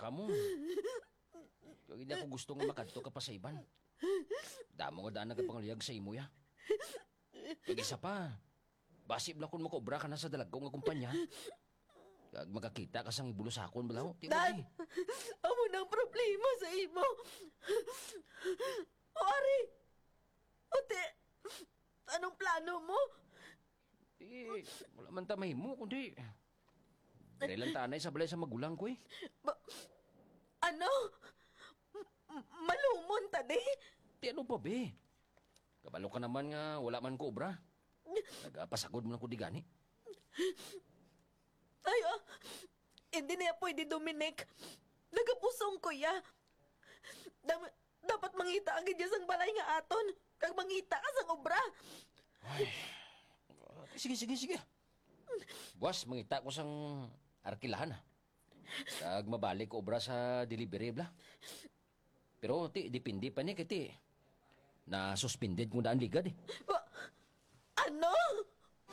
ka mo. Kaya hindi ako gusto nga makadto ka pa sa iban. Damo nga daan nagpangaliyag sa imo ya. Kag isa pa, basib lang kung makobra ka na sa dalagong nga kumpanya. Kag makakita ka sang ibulusakon balaw. Dad, amo nang problema sa imo. O, Ari, ate, anong plano mo? Wala man tamay mo, kundi... Dari lang tanay sa balay sa magulang ko eh. Ano? Malumon, tadi? Ti ano pa, be? Kabalo ka naman nga wala man ko obra. Nagpasagod mo na ko di gani. Ay, hindi na pwede, Dominic. Nagapusong ko ya. Dapat mangita agad ya sang balay nga aton. Kag mangita ka sang obra. Ay, sige. Buwas, mangita ko sang arkilahan ha. Kag mabalik ko obra sa delivery bla. Pero ti, dipindi pa ni kiti. Na suspended mo daan ligad eh. Ano?